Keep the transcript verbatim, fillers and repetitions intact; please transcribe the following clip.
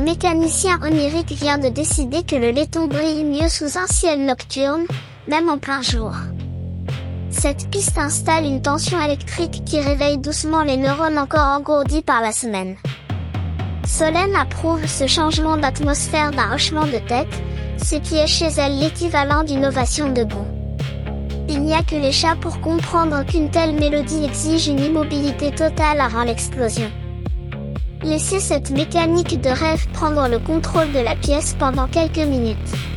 mécanicien onirique vient de décider que le laiton brille mieux sous un ciel nocturne, même en plein jour. Cette piste installe une tension électrique qui réveille doucement les neurones encore engourdis par la semaine. Solène approuve ce changement d'atmosphère d'un hochement de tête, ce qui est chez elle l'équivalent d'une ovation debout. Il n'y a que les chats pour comprendre qu'une telle mélodie exige une immobilité totale avant l'explosion. Laissez cette mécanique de rêve prendre le contrôle de la pièce pendant quelques minutes.